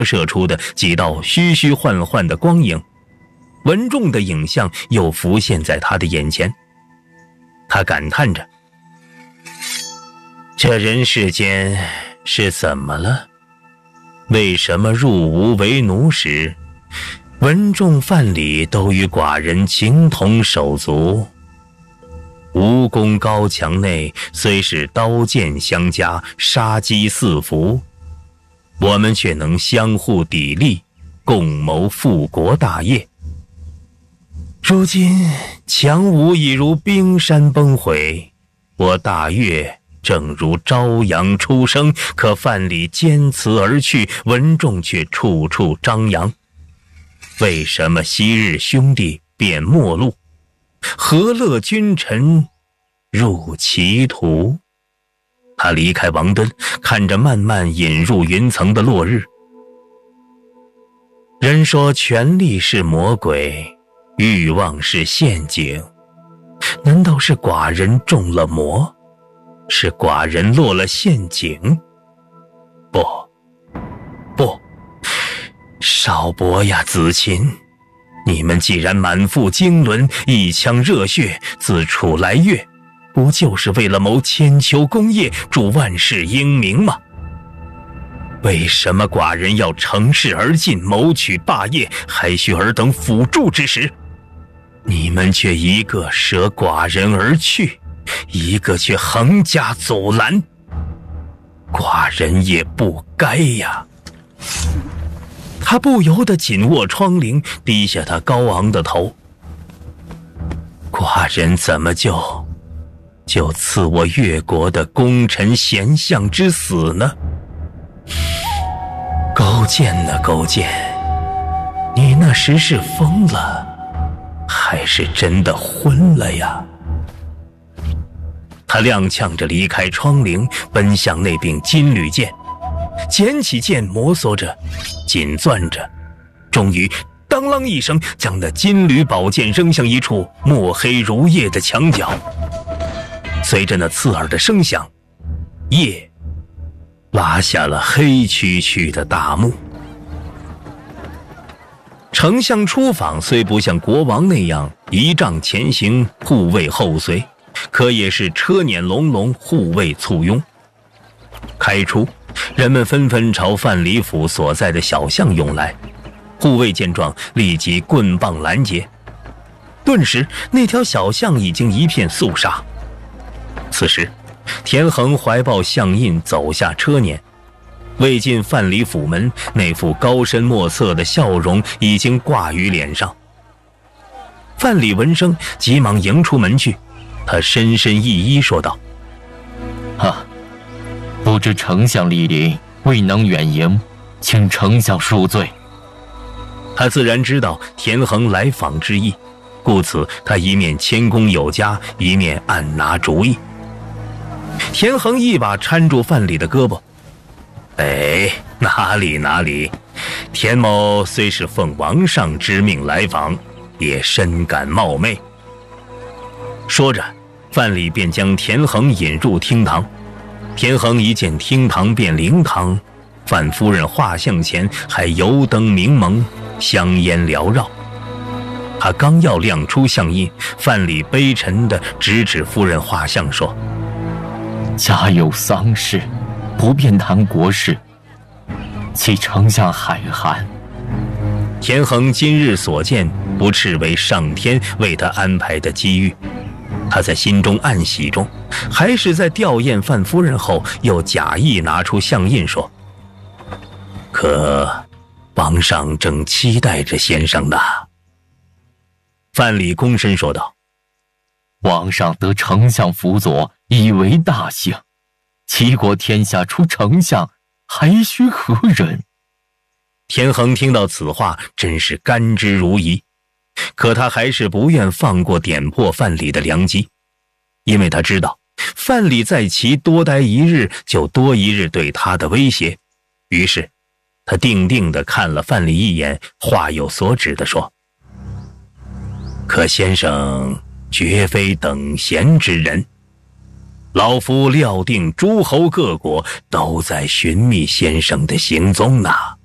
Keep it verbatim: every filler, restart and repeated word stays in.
射出的几道虚虚幻幻的光影，文仲的影像又浮现在他的眼前。他感叹着，这人世间是怎么了？为什么入吴为奴时，文仲范蠡都与寡人情同手足？吴宫高墙内虽是刀剑相加，杀机四伏，我们却能相互砥砺，共谋复国大业。如今强吴已如冰山崩毁，我大越正如朝阳初升，可范蠡坚持而去，文仲却处处张扬。为什么昔日兄弟变陌路？何乐君臣入歧途？他离开王敦，看着慢慢引入云层的落日。人说权力是魔鬼，欲望是陷阱，难道是寡人中了魔？是寡人落了陷阱？不，不，少伯呀，子琴，你们既然满腹经纶，一腔热血，自处来越，不就是为了谋千秋功业，助万世英名吗？为什么寡人要乘势而进，谋取霸业，还需尔等辅助之时，你们却一个舍寡人而去，一个却横加阻拦？寡人也不该呀。他不由得紧握窗棂，低下他高昂的头。寡人怎么就就赐我越国的功臣贤相之死呢？勾践呢，勾践，你那时是疯了，还是真的昏了呀？他踉跄着离开窗棂，奔向那柄金缕剑，捡起剑，摩挲着，紧攥着，终于当啷一声，将那金缕宝剑扔向一处墨黑如夜的墙角。随着那刺耳的声响，夜拉下了黑黢黢的大幕。丞相出访虽不像国王那样仪仗前行，护卫后随，可也是车辇隆隆，护卫簇拥。开出，人们纷纷朝范蠡府所在的小巷涌来，护卫见状立即棍棒拦截，顿时那条小巷已经一片肃杀。此时田横怀抱相印走下车辇，未进范蠡府门，那副高深莫测的笑容已经挂于脸上。范蠡闻声急忙迎出门去，他深深一揖说道： 啊，不知丞相莅临，未能远迎，请丞相恕罪。 他自然知道田横来访之意，故此他一面谦恭有加，一面暗拿主意。田横一把搀住范蠡的胳膊：哎，哪里哪里，田某虽是奉王上之命来访，也深感冒昧。说着，范蠡便将田横引入厅堂。田横一见厅堂变灵堂，范夫人画像前还油灯明蒙，香烟缭绕。他刚要亮出相印，范蠡悲沉地指指夫人画像说： 家有丧事，不便谈国事，请丞相海涵。 田横今日所见，不啻为上天为他安排的机遇。他在心中暗喜中，还是在吊唁范夫人后，又假意拿出相印说：可王上正期待着先生呢。范蠡躬身说道： 王上得丞相辅佐，已为大幸，齐国天下出丞相，还需何人？ 田横听到此话，真是甘之如饴，可他还是不愿放过点破范蠡的良机，因为他知道范蠡在齐多待一日，就多一日对他的威胁。于是他定定地看了范蠡一眼，话有所指地说：可先生绝非等闲之人，老夫料定诸侯各国都在寻觅先生的行踪呢。